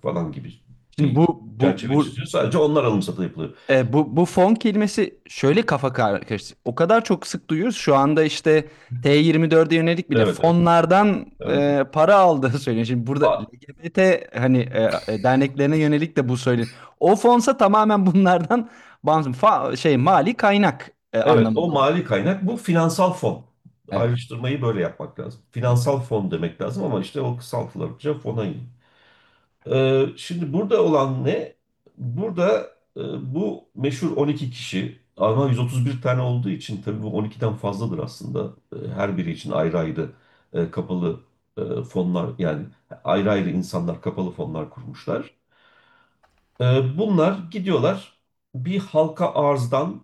falan gibi Şimdi bir bu bu çerçeve bu çiziyor. Sadece onlar alım satım yapılıyor. bu fon kelimesi şöyle kafa karıştı. O kadar çok sık duyuyoruz. Şu anda işte T24'e yönelik bile Evet, evet. fonlardan Evet. para aldığı söyleniyor. Şimdi burada A- LGBT hani derneklerine yönelik de bu söyleniyor. O fonsa tamamen bunlardan bağımsız mali kaynak Evet, o anlamında. mali kaynak, bu finansal fon. Evet. Ayrıştırmayı böyle yapmak lazım. Finansal fon demek lazım ama işte o kısaltılarca fona iniyor. Şimdi burada olan ne? Burada bu meşhur 12 kişi ama 131 tane olduğu için tabii bu 12'den fazladır aslında. Her biri için ayrı ayrı kapalı fonlar, yani ayrı ayrı insanlar kapalı fonlar kurmuşlar. Bunlar gidiyorlar bir halka arzdan,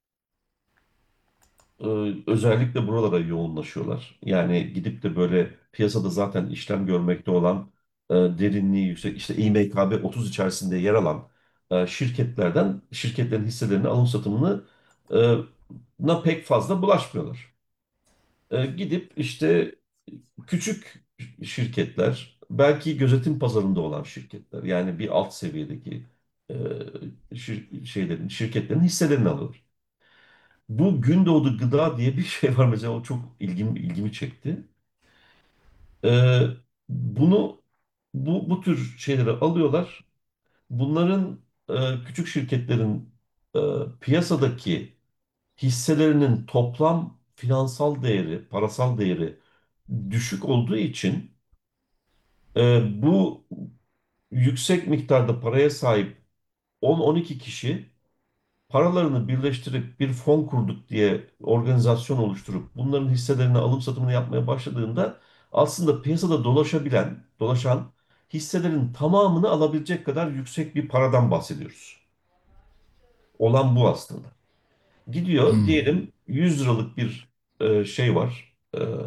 e, özellikle buralara yoğunlaşıyorlar. Yani gidip de böyle piyasada zaten işlem görmekte olan, derinliği yüksek, işte İMKB 30 içerisinde yer alan şirketlerin hisselerinin alım satımını na pek fazla bulaşmıyorlar. Gidip işte küçük şirketler, belki gözetim pazarında olan şirketler, yani bir alt seviyedeki e, şirketlerin hisselerini alıyorlar. Bu Gündoğdu Gıda diye bir şey var mesela, o çok ilgimi çekti. Ee, bunu bu tür şeyleri alıyorlar. Bunların küçük şirketlerin e, piyasadaki hisselerinin toplam finansal değeri, parasal değeri düşük olduğu için bu yüksek miktarda paraya sahip 10-12 kişi paralarını birleştirip bir fon kurduk diye organizasyon oluşturup bunların hisselerini alım satımını yapmaya başladığında aslında piyasada dolaşan hisselerin tamamını alabilecek kadar yüksek bir paradan bahsediyoruz. Olan bu aslında. Gidiyor Hmm. diyelim 100 liralık bir şey var,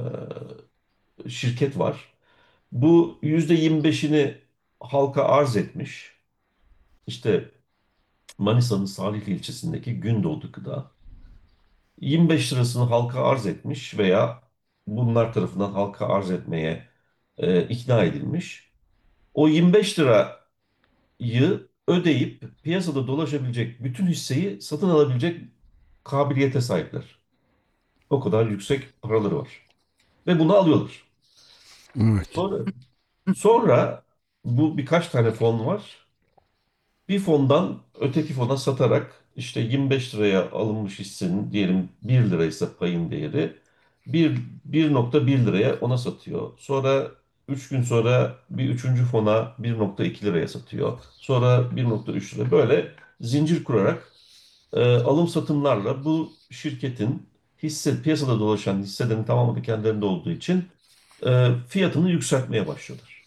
şirket var. Bu %25'ini halka arz etmiş. İşte Manisa'nın Salihli ilçesindeki Gündoğdu Gıda. 25 lirasını halka arz etmiş veya bunlar tarafından halka arz etmeye ikna edilmiş. O 25 lirayı ödeyip piyasada dolaşabilecek bütün hisseyi satın alabilecek kabiliyete sahipler. O kadar yüksek paraları var. Ve bunu alıyorlar. Evet. Sonra bu birkaç tane fon var. Bir fondan öteki fona satarak işte 25 liraya alınmış hissenin diyelim 1 liraysa payın değeri, 1,1 liraya ona satıyor. Sonra 3 gün sonra bir üçüncü fona 1,2 liraya satıyor. Sonra 1,3 lira, böyle zincir kurarak alım satımlarla bu şirketin piyasada dolaşan hisselerin tamamı da kendilerinde olduğu için fiyatını yükseltmeye başlıyorlar.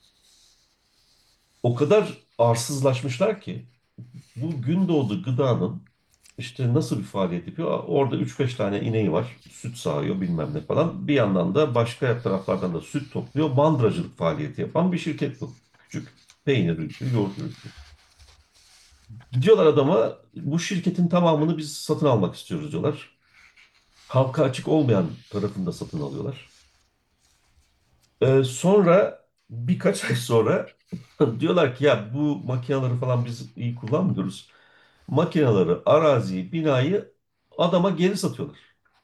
O kadar arsızlaşmışlar ki bu Gündoğdu Gıda'nın işte nasıl bir faaliyet yapıyor? Orada üç beş tane ineği var. Süt sağıyor bilmem ne falan. Bir yandan da başka taraflardan da süt topluyor. Mandıracılık faaliyeti yapan bir şirket bu. Küçük peynir üretiyor, yoğurt üretiyor. Gidiyorlar adama, bu şirketin tamamını biz satın almak istiyoruz diyorlar. Halka açık olmayan tarafını da satın alıyorlar. Sonra birkaç ay sonra diyorlar ki ya bu makineleri falan biz iyi kullanmıyoruz. Makineleri, araziyi, binayı adama geri satıyorlar.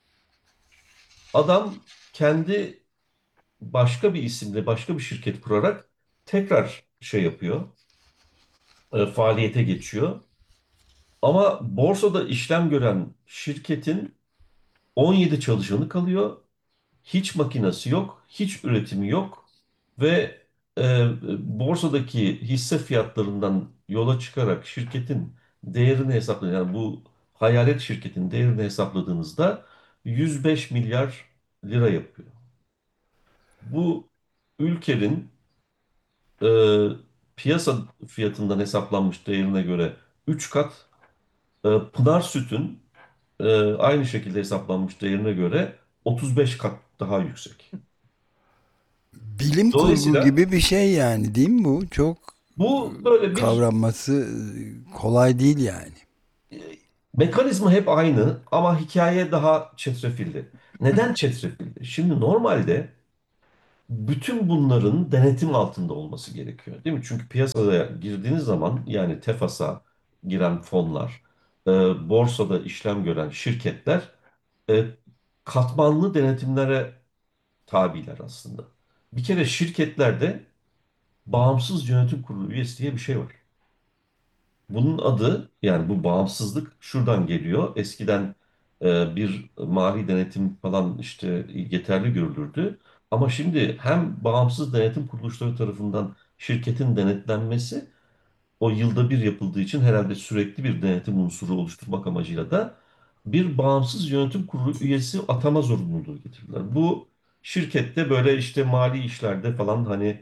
Adam kendi başka bir isimle başka bir şirket kurarak tekrar şey yapıyor, faaliyete geçiyor. Ama borsada işlem gören şirketin 17 çalışanı kalıyor. Hiç makinesi yok, hiç üretimi yok ve borsadaki hisse fiyatlarından yola çıkarak şirketin değerini hesaplayın. Yani bu hayalet şirketin değerini hesapladığınızda 105 milyar lira yapıyor. Bu ülkenin e, piyasa fiyatından hesaplanmış değerine göre 3 kat, Pınar Süt'ün aynı şekilde hesaplanmış değerine göre 35 kat daha yüksek. Bilim kurgu Dolayısıyla gibi bir şey yani, değil mi bu? Çok bu böyle bir kavranması kolay değil yani. e, mekanizma hep aynı ama hikaye daha çetrefilli. Neden çetrefilli? Şimdi normalde bütün bunların denetim altında olması gerekiyor, değil mi? Çünkü piyasaya girdiğiniz zaman, yani TEFAS'a giren fonlar, e, borsada işlem gören şirketler e, katmanlı denetimlere tabiler aslında. Bir kere şirketlerde bağımsız yönetim kurulu üyesi diye bir şey var. Bunun adı, yani bu bağımsızlık şuradan geliyor. Eskiden bir mali denetim falan işte yeterli görülürdü. Ama şimdi hem bağımsız denetim kuruluşları tarafından şirketin denetlenmesi, o yılda bir yapıldığı için herhalde sürekli bir denetim unsuru oluşturmak amacıyla da bir bağımsız yönetim kurulu üyesi atama zorunluluğu getirdiler. Bu şirkette böyle işte mali işlerde falan hani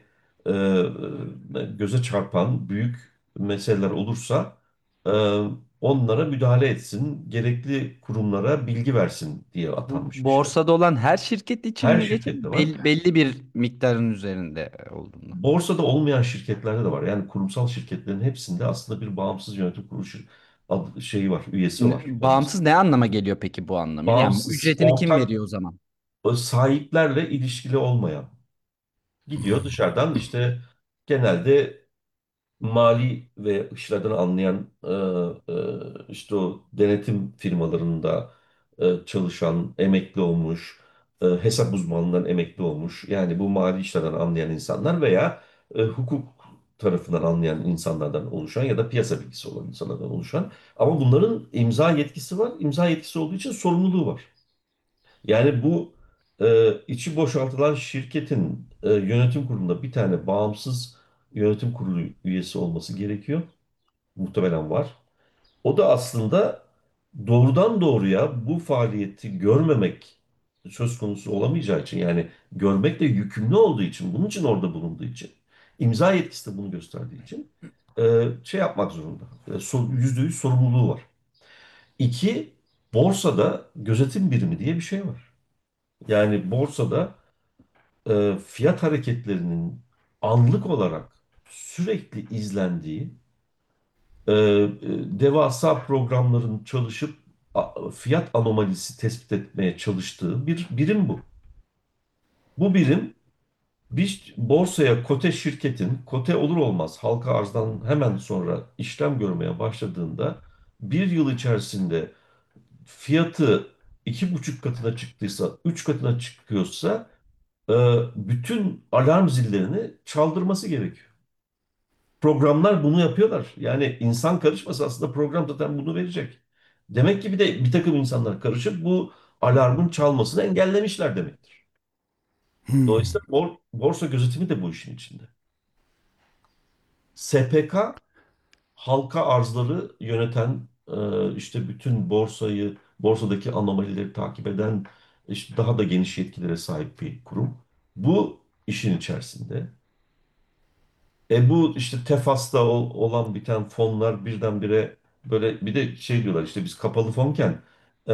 göze çarpan büyük meseleler olursa e, onlara müdahale etsin, gerekli kurumlara bilgi versin diye Bu atanmış bir şey. borsada olan her şirket için Her mi geçer? şirkette var. Belli bir miktarın üzerinde olduğunu. Borsada olmayan şirketlerde de var. Yani kurumsal şirketlerin hepsinde aslında bir bağımsız yönetim kurulu şeyi var, üyesi var. Olması. Bağımsız ne anlama geliyor peki bu anlamıyla? Yani bu Bağımsız, ücretini kim ortak, veriyor o zaman? sahiplerle ilişkili olmayan. Gidiyor dışarıdan işte genelde mali ve işlerden anlayan işte o denetim firmalarında çalışan, emekli olmuş, hesap uzmanından emekli olmuş. Yani bu mali işlerden anlayan insanlar veya hukuk tarafından anlayan insanlardan oluşan ya da piyasa bilgisi olan insanlardan oluşan. Ama bunların imza yetkisi var. İmza yetkisi olduğu için sorumluluğu var. Yani bu içi boşaltılan şirketin yönetim kurulunda bir tane bağımsız yönetim kurulu üyesi olması gerekiyor. Muhtemelen var. O da aslında doğrudan doğruya bu faaliyeti görmemek söz konusu olamayacağı için, yani görmekle yükümlü olduğu için, bunun için orada bulunduğu için, imza yetkisi de bunu gösterdiği için şey yapmak zorunda. %100 sorumluluğu var. İki, borsada gözetim birimi diye bir şey var. Yani borsada fiyat hareketlerinin anlık olarak sürekli izlendiği, devasa programların çalışıp fiyat anomalisi tespit etmeye çalıştığı bir birim bu. Bu birim bir borsaya kote şirketin kote olur olmaz halka arzdan hemen sonra işlem görmeye başladığında bir yıl içerisinde fiyatı 2,5 katına çıktıysa, 3 katına çıkıyorsa e, bütün alarm zillerini çaldırması gerekiyor. Programlar bunu yapıyorlar. Yani insan karışmasa aslında program zaten bunu verecek. Demek ki bir de bir takım insanlar karışıp bu alarmın çalmasını engellemişler demektir. Hmm. Dolayısıyla borsa gözetimi de bu işin içinde. SPK halka arzları yöneten, işte bütün borsadaki anomalileri takip eden, işte daha da geniş yetkilere sahip bir kurum. Bu işin içerisinde. Bu işte Tefas'ta olan biten fonlar birdenbire böyle, bir de şey diyorlar, işte biz kapalı fonken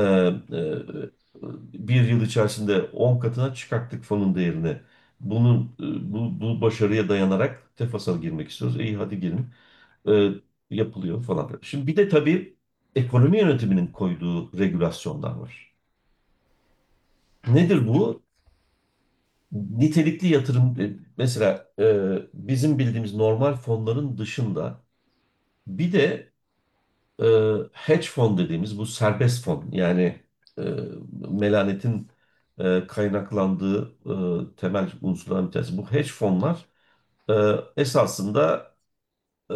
bir yıl içerisinde 10 katına çıkarttık fonun değerini. Bu başarıya dayanarak Tefas'a girmek istiyoruz. İyi, hadi girin. E, Yapılıyor falan. Şimdi bir de tabii ekonomi yönetiminin koyduğu regülasyonlar var. Nedir bu? Nitelikli yatırım, mesela bizim bildiğimiz normal fonların dışında bir de hedge fon dediğimiz bu serbest fon, yani e, melanetin kaynaklandığı temel unsurlardan bir tanesi. Bu hedge fonlar esasında e,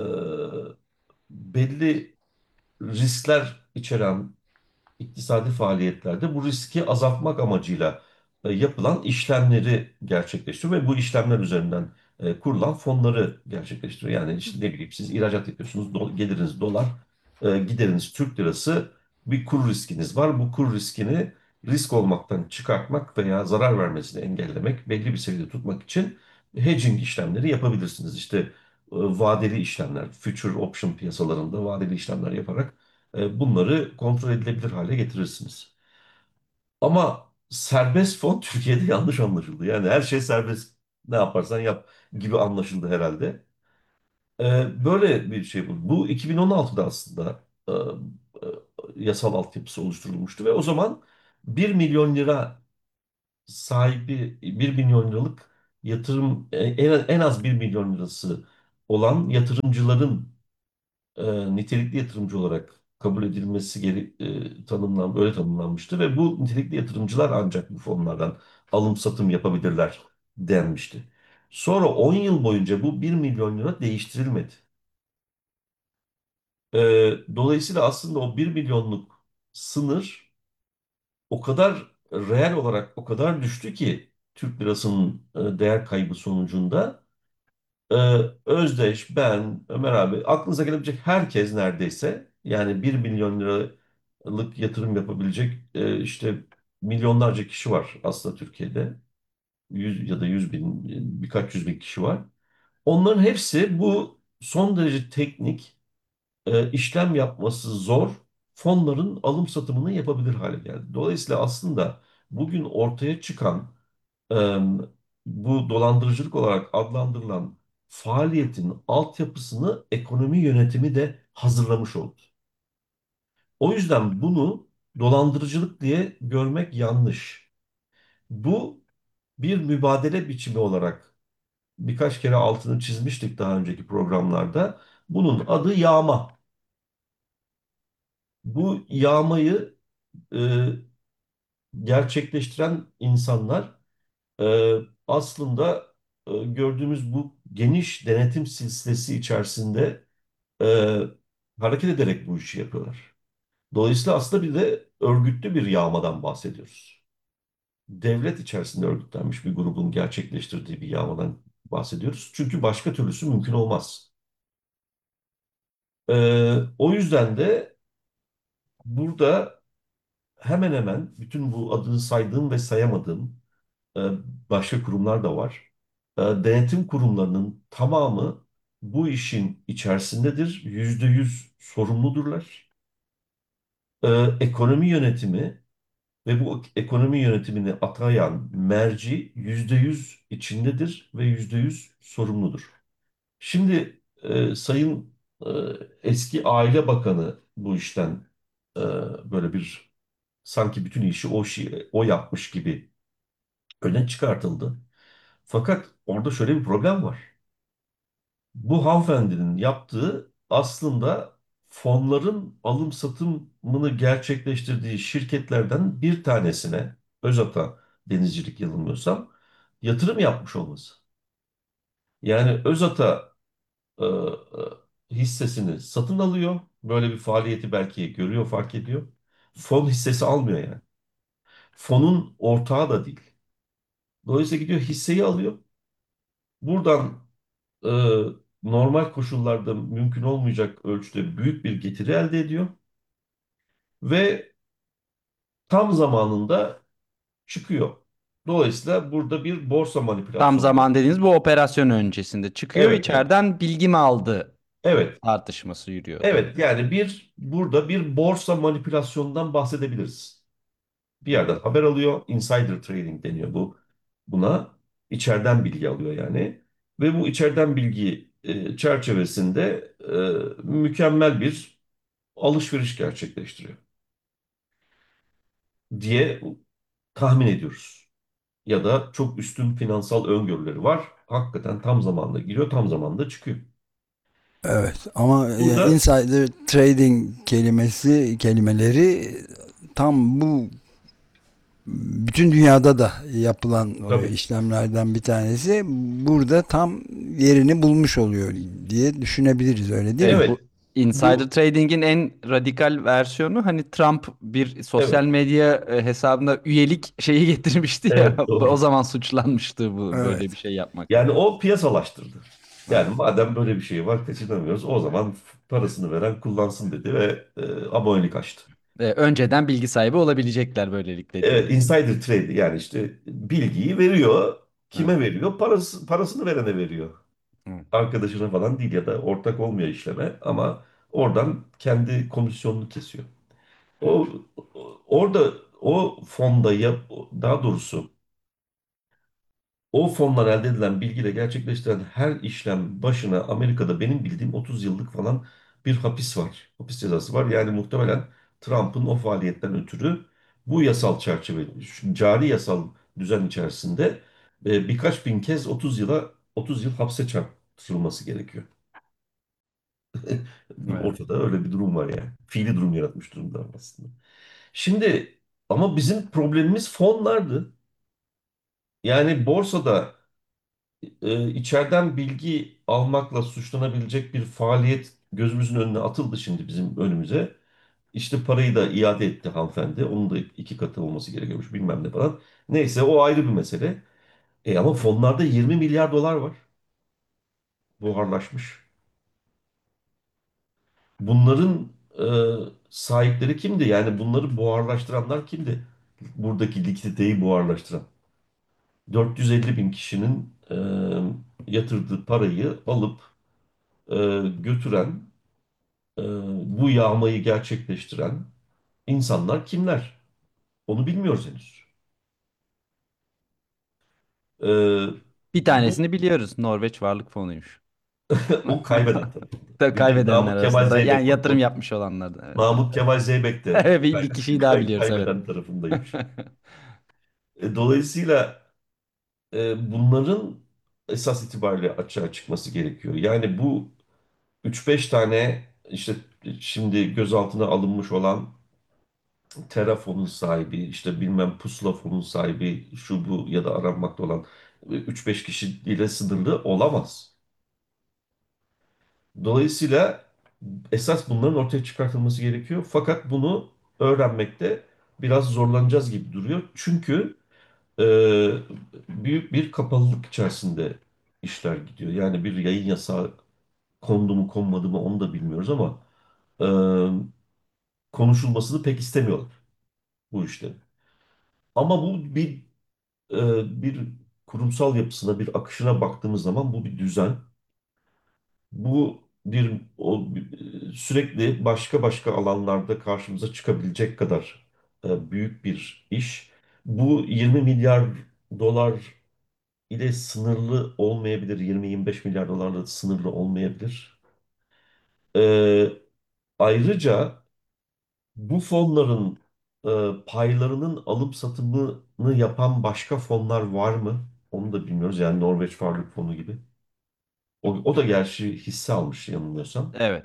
belli riskler içeren iktisadi faaliyetlerde bu riski azaltmak amacıyla yapılan işlemleri gerçekleştiriyor ve bu işlemler üzerinden kurulan fonları gerçekleştiriyor. Yani işte ne bileyim, siz ihracat yapıyorsunuz, geliriniz dolar, gideriniz Türk lirası, bir kur riskiniz var. Bu kur riskini risk olmaktan çıkartmak veya zarar vermesini engellemek, belli bir seviyede tutmak için hedging işlemleri yapabilirsiniz. İşte vadeli işlemler, future option piyasalarında vadeli işlemler yaparak bunları kontrol edilebilir hale getirirsiniz. Ama serbest fon Türkiye'de yanlış anlaşıldı. Yani her şey serbest, ne yaparsan yap gibi anlaşıldı herhalde. Böyle bir şey bu. Bu 2016'da aslında yasal altyapısı oluşturulmuştu ve o zaman 1 milyon lira sahibi, 1 milyon liralık en az 1 milyon lirası olan yatırımcıların nitelikli yatırımcı olarak kabul edilmesi öyle tanımlanmıştı ve bu nitelikli yatırımcılar ancak bu fonlardan alım satım yapabilirler denmişti. Sonra 10 yıl boyunca bu 1 milyon lira değiştirilmedi. Dolayısıyla aslında o 1 milyonluk sınır o kadar reel olarak o kadar düştü ki Türk lirasının değer kaybı sonucunda Ee, Özdeş, ben, Ömer abi, aklınıza gelebilecek herkes neredeyse yani 1 milyon liralık yatırım yapabilecek işte milyonlarca kişi var aslında Türkiye'de. 100 ya da 100 bin, birkaç 100 bin kişi var. Onların hepsi bu son derece teknik, işlem yapması zor fonların alım satımını yapabilir hale geldi. Dolayısıyla aslında bugün ortaya çıkan e, bu dolandırıcılık olarak adlandırılan faaliyetin altyapısını ekonomi yönetimi de hazırlamış oldu. O yüzden bunu dolandırıcılık diye görmek yanlış. Bu bir mübadele biçimi olarak birkaç kere altını çizmiştik daha önceki programlarda. Bunun adı yağma. Bu yağmayı e, gerçekleştiren insanlar aslında gördüğümüz bu geniş denetim silsilesi içerisinde e, hareket ederek bu işi yapıyorlar. Dolayısıyla aslında bir de örgütlü bir yağmadan bahsediyoruz. Devlet içerisinde örgütlenmiş bir grubun gerçekleştirdiği bir yağmadan bahsediyoruz. Çünkü başka türlüsü mümkün olmaz. O yüzden de burada hemen hemen bütün bu adını saydığım ve sayamadığım e, başka kurumlar da var. Denetim kurumlarının tamamı bu işin içerisindedir. %100 sorumludurlar. E, Ekonomi yönetimi ve bu ekonomi yönetimini atayan merci %100 içindedir ve %100 sorumludur. Şimdi Sayın e, eski Aile Bakanı bu işten e, böyle bir sanki bütün işi o yapmış gibi öne çıkartıldı. Fakat orada şöyle bir problem var. Bu hanımefendinin yaptığı aslında fonların alım satımını gerçekleştirdiği şirketlerden bir tanesine, Özata Denizcilik yanılmıyorsam, yatırım yapmış olması. Yani Özata hissesini satın alıyor. Böyle bir faaliyeti belki görüyor, fark ediyor. Fon hissesi almıyor yani. Fonun ortağı da değil. Dolayısıyla gidiyor hisseyi alıyor. Buradan e, normal koşullarda mümkün olmayacak ölçüde büyük bir getiri elde ediyor ve tam zamanında çıkıyor. Dolayısıyla burada bir borsa Tam manipülasyonu zaman dediğiniz gerçekleşiyor. bu operasyon öncesinde çıkıyor, Evet, evet, içeriden bilgi mi aldı evet, tartışması yürüyor. evet. Yani burada bir borsa manipülasyonundan bahsedebiliriz. Bir yerden haber alıyor, insider trading deniyor buna. İçeriden bilgi alıyor yani. Ve bu içeriden bilgi çerçevesinde mükemmel bir alışveriş gerçekleştiriyor diye tahmin ediyoruz. Ya da çok üstün finansal öngörüleri var. Hakikaten tam zamanda giriyor, tam zamanda çıkıyor. Evet ama Burada insider trading kelimeleri tam bu bütün dünyada da yapılan tabii, işlemlerden bir tanesi, burada tam yerini bulmuş oluyor diye düşünebiliriz, öyle değil mi? Evet, bu evet, insider bu trading'in en radikal versiyonu, hani Trump bir sosyal evet, medya hesabına üyelik şeyi getirmişti ya. evet, doğru. O zaman suçlanmıştı bu böyle bir Evet. şey yapmakla. Yani o piyasalaştırdı. Yani Evet. madem böyle bir şey var, kaçınamıyoruz, o zaman parasını veren kullansın dedi ve abonelik açtı. Önceden bilgi sahibi olabilecekler böylelikle diye. Evet, insider trade yani işte bilgiyi veriyor. Evet. Kime veriyor? Parasını verene veriyor. Evet. Arkadaşına falan değil ya da ortak olmuyor işleme ama oradan kendi komisyonunu kesiyor. O orada o fonda daha doğrusu o fondan elde edilen bilgiyle gerçekleştiren her işlem başına Amerika'da benim bildiğim 30 yıllık falan bir hapis var. Hapis cezası var. Yani muhtemelen Trump'ın o faaliyetten ötürü bu yasal çerçeve, şu cari yasal düzen içerisinde birkaç bin kez 30 yıl hapse çarptırılması gerekiyor. Evet. Ortada öyle bir durum var yani. Fiili durum yaratmış durumda aslında. Şimdi ama bizim problemimiz fonlardı. Yani borsada içeriden bilgi almakla suçlanabilecek bir faaliyet gözümüzün önüne atıldı şimdi bizim önümüze. İşte parayı da iade etti hanımefendi. Onun da 2 katı olması gerekiyormuş bilmem ne falan. Neyse o ayrı bir mesele. Ama fonlarda 20 milyar dolar var. Buharlaşmış. Bunların sahipleri kimdi? Yani bunları buharlaştıranlar kimdi? Buradaki likiditeyi buharlaştıran. 450 bin kişinin yatırdığı parayı alıp götüren, e, bu yağmayı gerçekleştiren insanlar kimler? Onu bilmiyoruz henüz. E, Bir bu tanesini biliyoruz. Norveç Varlık Fonu'ymuş. o kaybeden tarafında. Tabii Bir de kaybedenler Namık Kemal arasında. Yani Zeybek var. yatırım yapmış olanlardan. Evet. Mahmut Kemal Zeybek de Evet, bir kişiyi daha biliyoruz, evet. kaybeden tarafındaymış. Dolayısıyla bunların esas itibariyle açığa çıkması gerekiyor. Yani bu 3-5 tane işte şimdi gözaltına alınmış olan Terrafon'un sahibi, işte bilmem Pusula fonun sahibi, şu bu ya da aranmakta olan 3-5 kişiyle sınırlı olamaz. Dolayısıyla esas bunların ortaya çıkartılması gerekiyor. Fakat bunu öğrenmekte biraz zorlanacağız gibi duruyor. Çünkü e, büyük bir kapalılık içerisinde işler gidiyor. Yani bir yayın yasağı kondu mu konmadı mı onu da bilmiyoruz ama e, konuşulmasını pek istemiyorlar bu işlerin. Ama bu bir kurumsal yapısına, bir akışına baktığımız zaman bu bir düzen. Bu sürekli başka başka alanlarda karşımıza çıkabilecek kadar büyük bir iş. Bu 20 milyar dolar ile sınırlı olmayabilir. 20-25 milyar dolarla sınırlı olmayabilir. E, Ayrıca bu fonların paylarının alım satımını yapan başka fonlar var mı? Onu da bilmiyoruz. Yani Norveç Varlık Fonu gibi. O da gerçi hisse almış yanılmıyorsam. Evet.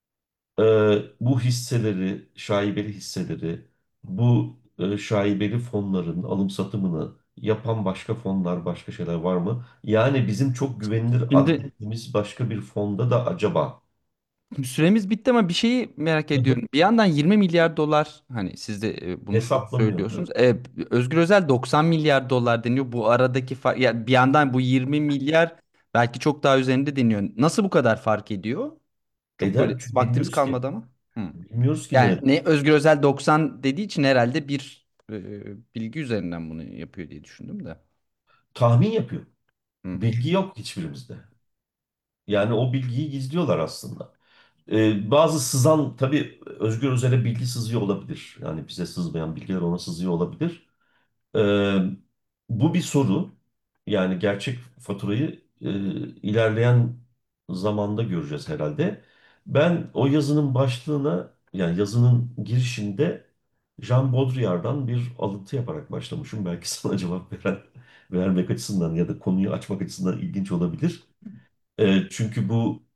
Bu hisseleri, şaibeli hisseleri, bu şaibeli fonların alım satımını yapan başka fonlar, başka şeyler var mı? Yani bizim çok güvenilir Şimdi adettiğimiz başka bir fonda da acaba süremiz bitti ama bir şeyi merak Hı hı. ediyorum. Bir yandan 20 milyar dolar, hani siz de bunu hesaplanıyor? söylüyorsunuz. Evet. Özgür Özel 90 milyar dolar deniyor. Bu aradaki fark, ya bir yandan bu 20 milyar belki çok daha üzerinde deniyor. Nasıl bu kadar fark ediyor? Çok böyle Eder çünkü vaktimiz bilmiyoruz ki. kalmadı ama. Hı. Bilmiyoruz ki Yani ne. ne, Özgür Özel 90 dediği için herhalde bir bilgi üzerinden bunu yapıyor diye düşündüm de. Tahmin yapıyor. Hı hı. Bilgi yok hiçbirimizde. Yani o bilgiyi gizliyorlar aslında. Bazı sızan tabii Özgür Özel'e bilgi sızıyor olabilir. Yani bize sızmayan bilgiler ona sızıyor olabilir. Ee, Bu bir soru. Yani gerçek faturayı ilerleyen zamanda göreceğiz herhalde. Ben o yazının başlığına yani yazının girişinde Jean Baudrillard'dan bir alıntı yaparak başlamışım. Belki sana cevap vermek açısından ya da konuyu açmak açısından ilginç olabilir. Çünkü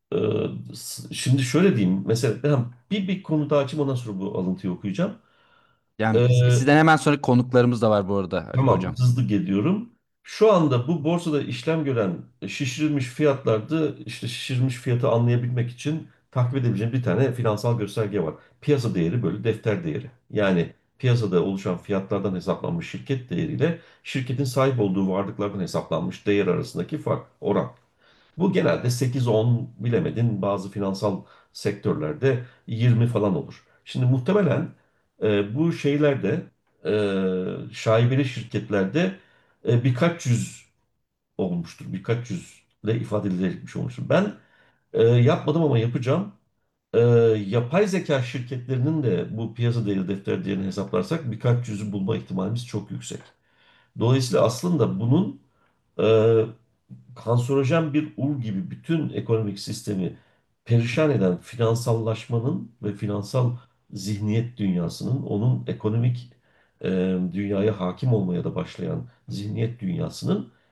şimdi şöyle diyeyim. Mesela bir konu daha açayım ondan sonra bu alıntıyı okuyacağım. Yani Ee, sizden hemen sonra konuklarımız da var bu arada Haluk Tamam, Hocam. hızlı geliyorum. Şu anda bu borsada işlem gören şişirilmiş fiyatlarda işte şişirilmiş fiyatı anlayabilmek için takip edebileceğim bir tane finansal gösterge var. Piyasa değeri bölü defter değeri. Yani piyasada oluşan fiyatlardan hesaplanmış şirket değeriyle şirketin sahip olduğu varlıklardan hesaplanmış değer arasındaki fark, oran. Bu genelde 8-10 bilemedin bazı finansal sektörlerde 20 falan olur. Şimdi muhtemelen bu şeylerde şaibeli şirketlerde birkaç yüz olmuştur. Birkaç yüzle ifade edilebilmiş olmuştur. Ben yapmadım ama yapacağım. E, Yapay zeka şirketlerinin de bu piyasa değeri defter değerini hesaplarsak birkaç yüzü bulma ihtimalimiz çok yüksek. Dolayısıyla aslında bunun e, kanserojen bir gibi bütün ekonomik sistemi perişan eden finansallaşmanın ve finansal zihniyet dünyasının onun ekonomik dünyaya hakim olmaya da başlayan zihniyet dünyasının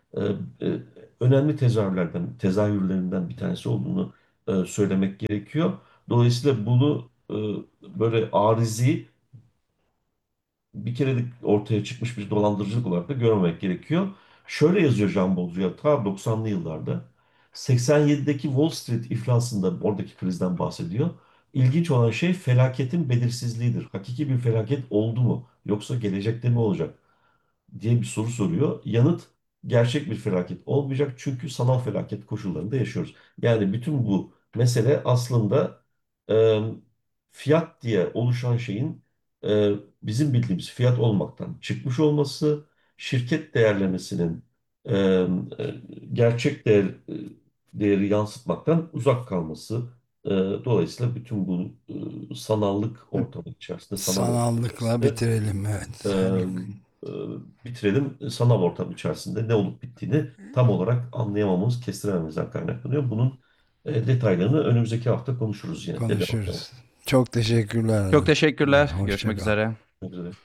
e, e, önemli tezahürlerinden bir tanesi olduğunu söylemek gerekiyor. Dolayısıyla bunu böyle arizi bir kerelik ortaya çıkmış bir dolandırıcılık olarak da görmemek gerekiyor. Şöyle yazıyor Jean Baudrillard ta 90'lı yıllarda. 87'deki Wall Street iflasında oradaki krizden bahsediyor. İlginç olan şey felaketin belirsizliğidir. Hakiki bir felaket oldu mu? Yoksa gelecekte mi olacak? Diye bir soru soruyor. Yanıt gerçek bir felaket olmayacak çünkü sanal felaket koşullarında yaşıyoruz. Yani bütün bu mesele aslında e, fiyat diye oluşan şeyin e, bizim bildiğimiz fiyat olmaktan çıkmış olması, şirket değerlemesinin e, gerçek değeri yansıtmaktan uzak kalması. Dolayısıyla bütün bu sanallık ortamı içerisinde, sanal ortam Sanallıkla içerisinde bitirelim. Evet. e, e, bitirelim. Sanal ortam içerisinde ne olup bittiğini tam olarak anlayamamamız, kestiremememizden kaynaklanıyor. Bunun detaylarını önümüzdeki hafta konuşuruz yine. Devam edelim. Konuşuruz. Çok teşekkürler Çok Haluk. teşekkürler. Hoşça Görüşmek kal. üzere. Görüşmek üzere.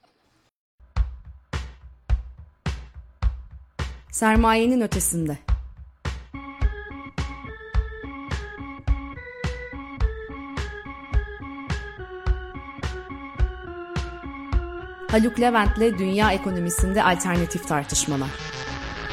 Sermayenin ötesinde. Haluk Levent'le dünya ekonomisinde alternatif tartışmalar.